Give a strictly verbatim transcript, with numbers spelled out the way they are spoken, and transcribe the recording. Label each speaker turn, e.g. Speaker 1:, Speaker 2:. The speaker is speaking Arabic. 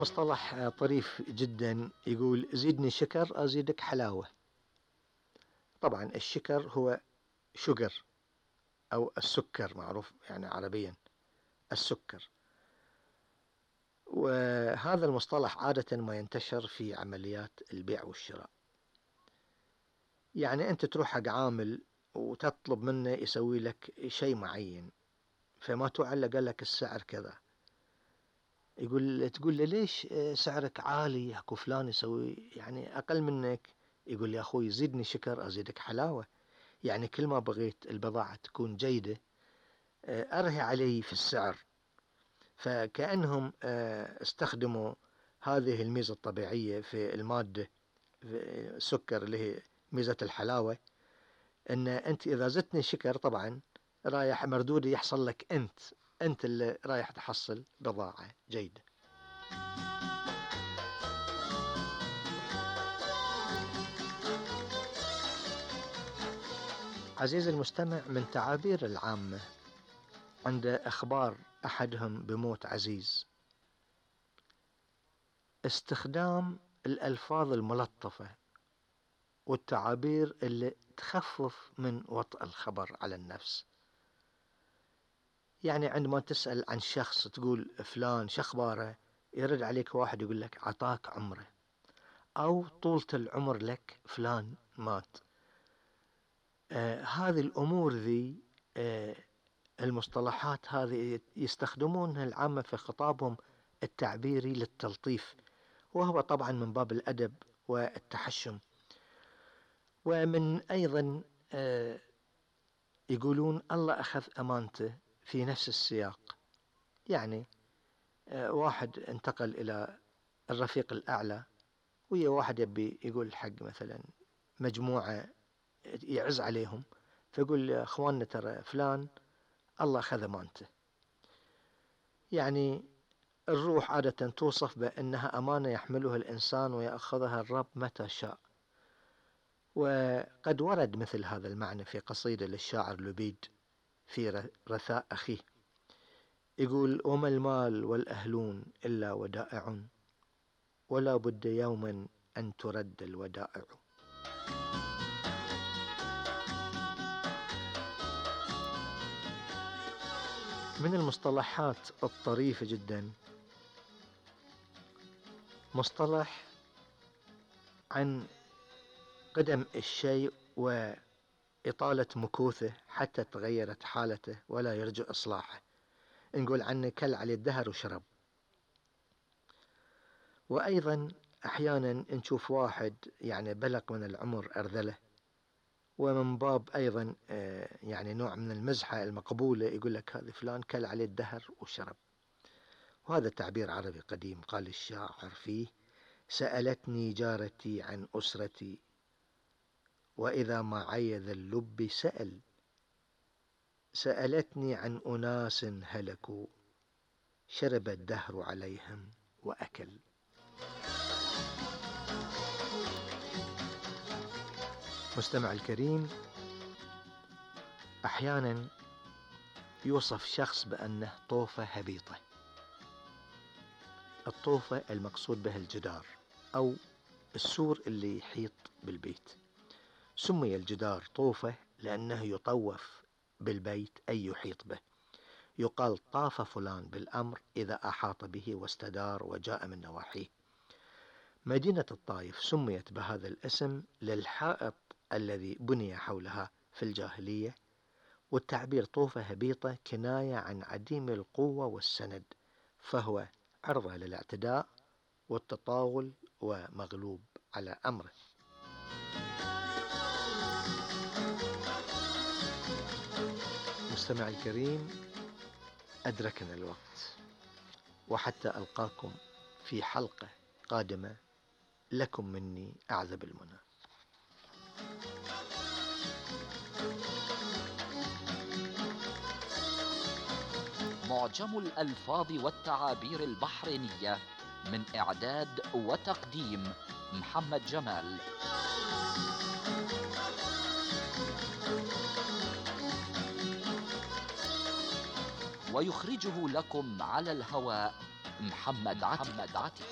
Speaker 1: مصطلح طريف جدا يقول زيدني شكر أزيدك حلاوة. طبعا الشكر هو شجر أو السكر، معروف يعني عربيا السكر. وهذا المصطلح عادة ما ينتشر في عمليات البيع والشراء. يعني أنت تروح حق عامل وتطلب منه يسوي لك شيء معين، فما تعلق قال لك السعر كذا، يقول تقول له ليش سعرك عالي؟ اكو فلان يسوي يعني اقل منك. يقول لي اخوي زدني شكر ازيدك حلاوة. يعني كل ما بغيت البضاعة تكون جيدة ارهي علي في السعر. فكأنهم استخدموا هذه الميزة الطبيعية في المادة في السكر اللي هي ميزة الحلاوة، ان انت اذا زدتني شكر طبعا رايح مردودي يحصل لك انت انت اللي رايح تحصل بضاعة جيدة. عزيزي المستمع، من تعابير العامة عند أخبار أحدهم بموت عزيز استخدام الألفاظ الملطفة والتعابير اللي تخفف من وطأ الخبر على النفس. يعني عندما تسأل عن شخص تقول فلان شخباره، يرد عليك واحد يقول لك عطاك عمره، أو طولة العمر لك فلان مات. آه هذه الأمور ذي آه المصطلحات هذه يستخدمونها العامة في خطابهم التعبيري للتلطيف، وهو طبعا من باب الأدب والتحشم. ومن أيضا يقولون الله أخذ أمانته في نفس السياق. يعني واحد انتقل إلى الرفيق الأعلى ويا واحد يبي يقول حق مثلا مجموعة يعز عليهم، فيقول أخواننا ترى فلان الله أخذ أمانته. يعني الروح عادة توصف بأنها أمانة يحملها الإنسان ويأخذها الرب متى شاء. وقد ورد مثل هذا المعنى في قصيدة للشاعر لبيد في رثاء أخيه، يقول وما المال والأهلون إلا ودائع، ولا بد يوما أن ترد الودائع. من المصطلحات الطريفة جدا مصطلح عن قدم الشيء وإطالة مكوثه حتى تغيرت حالته ولا يرجع إصلاحه. نقول عنه كل عليه الدهر وشرب. وأيضا أحيانا نشوف واحد يعني بلغ من العمر أرذله، ومن باب أيضا يعني نوع من المزحة المقبولة يقول لك هذا فلان كل عليه الدهر وشرب. وهذا تعبير عربي قديم قال الشاعر فيه سألتني جارتي عن أسرتي، وإذا ما عيذ اللب سأل، سألتني عن أناس هلكوا، شرب الدهر عليهم وأكل. مستمع الكريم، أحيانا يوصف شخص بأنه طوفة هبيطة. الطوفة المقصود به الجدار أو السور اللي يحيط بالبيت. سمي الجدار طوفة لأنه يطوف بالبيت أي يحيط به. يقال طاف فلان بالأمر إذا أحاط به واستدار وجاء من نواحيه. مدينة الطائف سميت بهذا الاسم للحائط الذي بني حولها في الجاهلية. والتعبير طوفة هبيطة كناية عن عديم القوة والسند، فهو عرضة للاعتداء والتطاول ومغلوب على أمره. مستمع الكريم، أدركنا الوقت، وحتى ألقاكم في حلقة قادمة لكم مني أعذب المنى.
Speaker 2: معجم الألفاظ والتعابير البحرينية، من إعداد وتقديم محمد جمال. ويخرجه لكم على الهواء محمد عتيق.